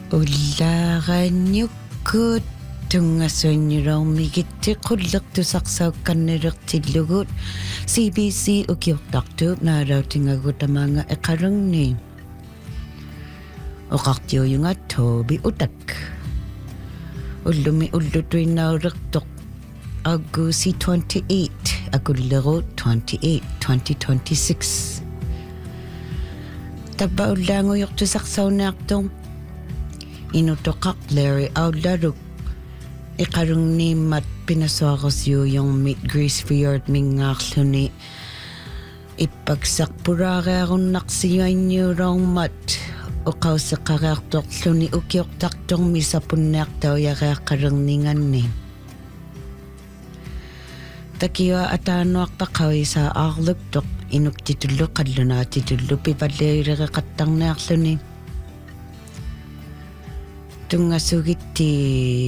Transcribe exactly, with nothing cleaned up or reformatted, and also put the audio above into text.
уллаагааннюккуут тунгассуиннилоормигитти qullertusaqsaukkannilertillugut C B C ukiortartuup naalautiнгагу тамаанга эқалерни оқартиуйунга тооби утак уллуми уллутуиннаулертоқ аггууси twenty-eight акуллеру twenty-eight twenty twenty-six табба уллаангуйортусарсаунаартор инутоқақ Larry Aularuк иқалернииммат пинасуарсиуйормит Grease Fjord мингаарлүни иппаксарпулаариаруннарсиуанниулоормат оқаусеқариарторлүни укиортарторми сапуннаартауяреаққалернинганни такиуа атаануарпақависа аарлуктоқ инуктитуллу қаллунаатитуллу пипаллиилереқаттарниарлүни тунгассугитти